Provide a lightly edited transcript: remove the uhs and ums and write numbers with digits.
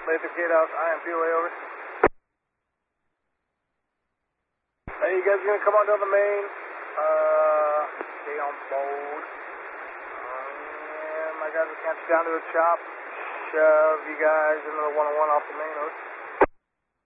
Lathrop Gatehouse, IM POA, over. Hey, you guys are going to come on down the main. Stay on board. And my guys will catch you down to the chop. Shove you guys into the 101 off the main, over.